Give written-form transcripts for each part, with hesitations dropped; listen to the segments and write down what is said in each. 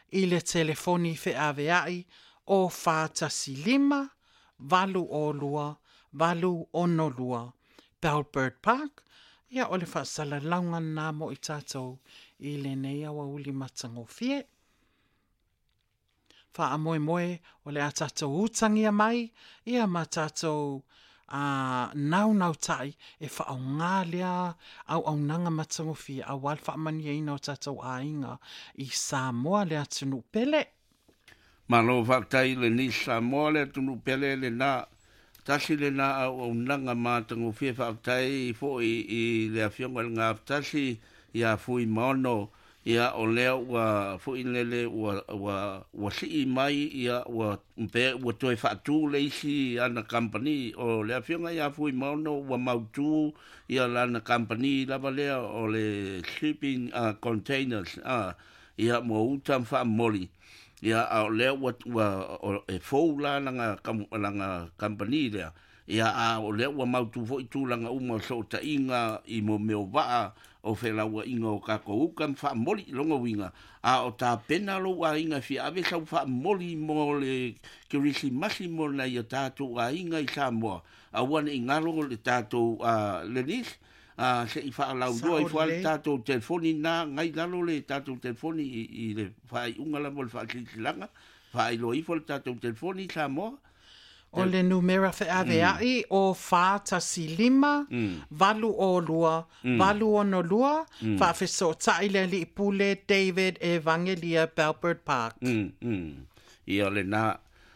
i le telefoni wheaweai o whātasi 5, valu o lua, valu ono lua, Bellbird Park, ia o le whaasala launga nā mo i tātou i le nei awa uli matango fie. Wha a moe moe o le a tātou utangia mai, ia ma tātou nau tai e wha au ngā lea au nanga matango fie a wal wha mani e ina o tātou a inga i Samoa le atunu pele. Malo whaktai le ni Samoa le atunu pele le nā tasi le nā au nanga matango fie whaktai fo i le awhionga ngā tasi i a fui maono ia o leo wa fo inele wa si mai ia wa mpe wa toi fatu le isi ana company o le afionga ia fui maono wa mautu ia lana company lava lea o le shipping containers ia mo utam fa moli ia o leo wa e fo langa company lea ia o leo wa mautu fo itu langa uma so ta inga i mo meo va o fela wa inga o kako ukam fa moli longa winga o ta pena lo wa inga fi ave sa fa moli mo le kirisi massimo na ia tatu wa inga i Samoa a wana ingalo le tatu le nis se i fa la do i fa le tatu telefoni na ngai lalo le tatu telefoni i le fa unga la mo fa kilanga fa i lo i fa le tatu telefoni Samoa o le numera wheaweai o whātasi 5, valu o lua, valu ono lua, whawhiso taile li pule David Evangelia Bellbird Park. Ia le nā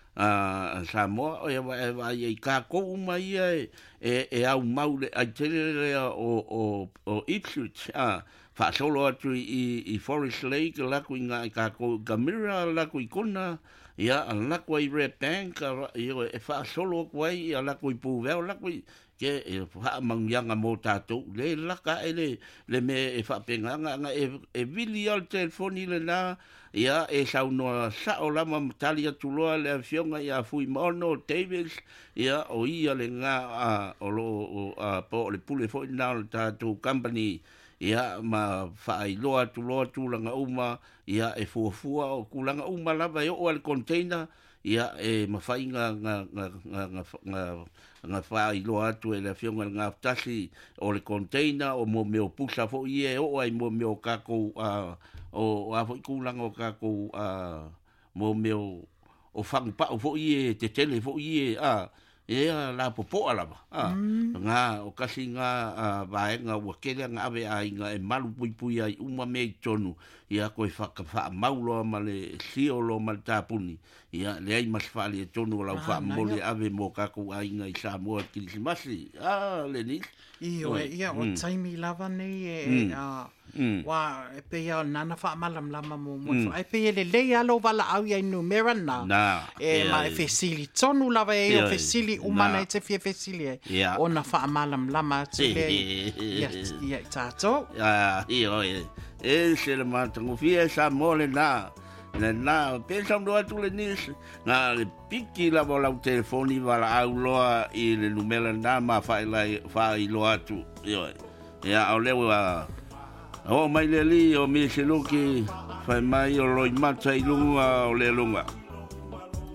Samoa o ewa i ka kou mai e au maule a tele o Ipswich whaasolo atu i Forest Lake laku i ngā i ka kou Gamira laku i kona ia laku i Red Bank ia e whaasolo kwai ia laku i Pūweo laku i ke e whaamangianga mō tātou le laka le me e whaapenganga e vili al telefoni le nā ia e saunoa sao lama matali atu loa le awhionga ia fui maono Davis ia o ia le ngā po le pule fo ina o tātou company ia ma whaai loa tu langa uma ia e fuafua o kulanga uma lava o al container ia e mawhai nga whaai loa atu e le whionga ngā tasi o le container o mo meo pusa fo ie o ai mo meo kako o a fo kulanga o kako mo meo o whangpa o fo ie te tele fo ie ia la popo alava nga o kasi nga vaenga wa kele nga ave ai nga e malu pui ai uma me tonu ia ko fa maulo ma le siolo ma tapuni ia le ai mas fali e tonu la fa moli ave mo ka ko ai nga i Samoa kilimasi le ni ia o taimi lava nei wa e pe ia nana fa malam lama mo e pe le le alo vala au ia numera na e ma e fesili tonu lava e o fesili umana e te fie fesili o na fa malam lama te ia tato e se le matango fie Samoa le na pensa ndo atu le nis na le piki la vola telefoni vala au loa i le numera na ma fa i lo atu ia au lewa o mai le li o mi se loki fai mai o loi mata i lunga o le lunga